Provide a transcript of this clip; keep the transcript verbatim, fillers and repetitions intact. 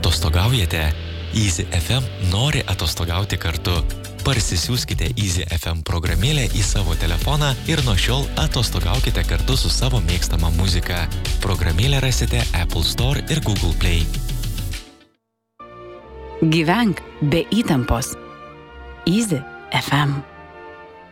Atostogaujate? Easy F M nori atostogauti kartu. Parsisiųskite Easy F M programėlę į savo telefoną ir nuo šiol atostogaukite kartu su savo mėgstama muzika. Programėlę rasite Apple Store ir Google Play. Gyvenk be įtampos. Easy F M.